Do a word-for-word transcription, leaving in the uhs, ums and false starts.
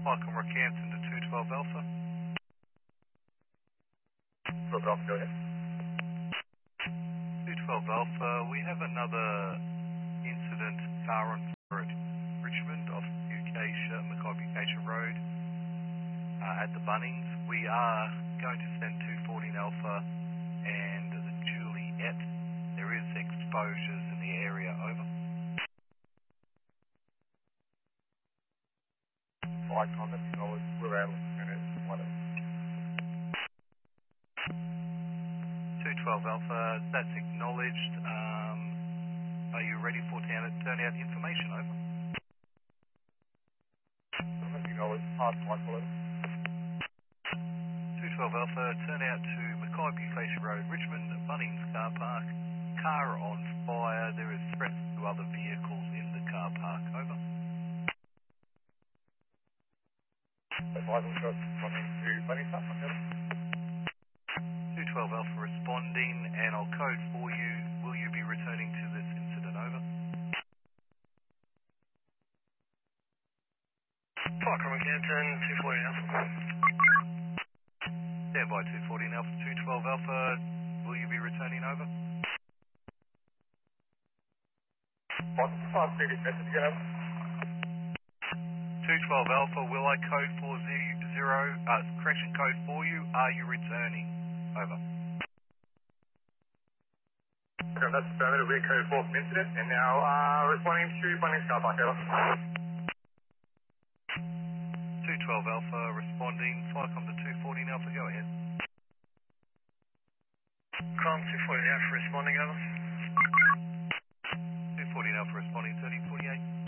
Michael Rockhampton to two twelve Alpha. twelve Alpha, go ahead. two twelve Alpha, we have another incident, car on fire at Richmond off Acacia, Mackay Acacia Road uh, at the Bunnings. We are going to send two fourteen Alpha and the Juliet. There is exposures in the area, over. Flight contact, acknowledge, we're able to turn it one of two twelve Alpha, that's acknowledged. Um, are you ready for turn turnout information, over? them. Acknowledge, pass flight follow. two twelve Alpha, turn out to Mackay Acacia Road, Richmond, Bunnings car park. Car on fire, there is threats to other vehicles in the car park, over. Advising shots responding to Bunny Stuff, okay? two twelve Alpha responding, and I'll code for you. Will you be returning to this incident, over? Flight from Canton, two fourteen Alpha. Stand by two fourteen Alpha, two twelve Alpha. Will you be returning, over? Flight fast previous message again. two twelve Alpha, will I code for zero, uh, correction code for you? Are you returning? Over. Okay, that's affirmative. We're code four from incident, and now uh, responding to Bunny's car park, over. two twelve Alpha responding. Flycom to two fourteen Alpha, go ahead. Com two fourteen Alpha responding, over. two fourteen Alpha responding, thirty forty-eight.